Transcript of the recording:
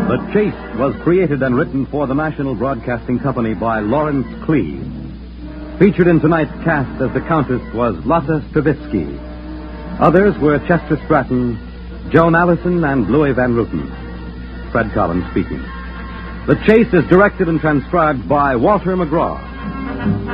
The Chase was created and written for the National Broadcasting Company by Lawrence Cleave. Featured in tonight's cast as the Countess was Lotta Stravitsky. Others were Chester Stratton, Joan Allison, and Louis Van Ruten. Fred Collins speaking. The Chase is directed and transcribed by Walter McGraw.